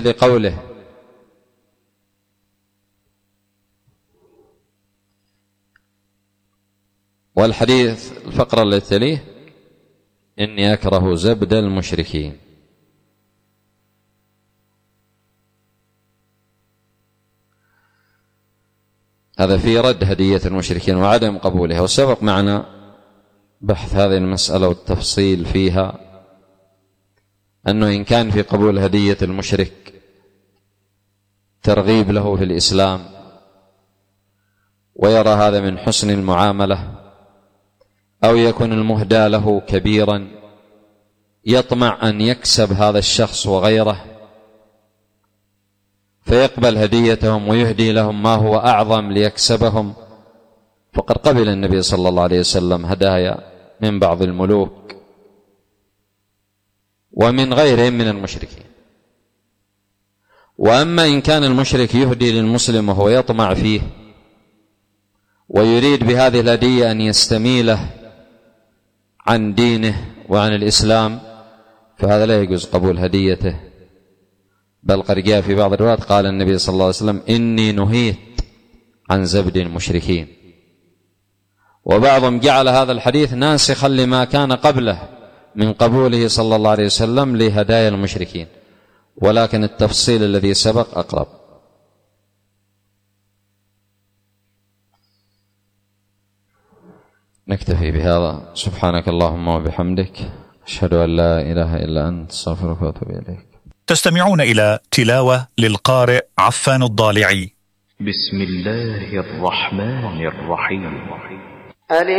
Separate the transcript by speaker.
Speaker 1: مثل قوله: والحديث الفقرة التي تليه: إني أكره زبد المشركين. هذا في رد هدية المشركين وعدم قبولها، وسبق معنا بحث هذه المسألة والتفصيل فيها، أنه إن كان في قبول هدية المشرك ترغيب له في الإسلام ويرى هذا من حسن المعاملة، أو يكون المهدى له كبيرا يطمع أن يكسب هذا الشخص وغيره فيقبل هديتهم ويهدي لهم ما هو أعظم ليكسبهم، فقد قبل النبي صلى الله عليه وسلم هدايا من بعض الملوك ومن غيرهم من المشركين. وأما إن كان المشرك يهدي للمسلم وهو يطمع فيه ويريد بهذه الهدية أن يستميله عن دينه وعن الإسلام، فهذا لا يجوز قبول هديته، بل قد جاء في بعض الروايات قال النبي صلى الله عليه وسلم: إني نهيت عن زبد المشركين. وبعضهم جعل هذا الحديث ناسخا لما كان قبله من قبوله صلى الله عليه وسلم لهدايا المشركين، ولكن التفصيل الذي سبق أقرب. نكتفي بهذا. سبحانك اللهم وبحمدك، أشهد أن لا إله إلا أنت، استغفرك وأتوب إليك.
Speaker 2: تستمعون إلى تلاوة للقارئ عفان الضالعي.
Speaker 3: بسم الله الرحمن الرحيم.